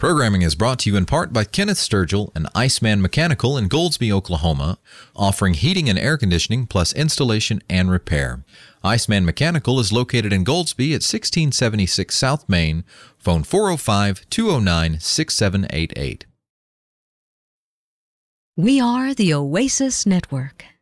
Programming is brought to you in part by Kenneth Sturgill and Iceman Mechanical in Goldsby, Oklahoma, offering heating and air conditioning plus installation and repair. Iceman Mechanical is located in Goldsby at 1676 South Main. Phone 405-209-6788. We are the Oasis Network.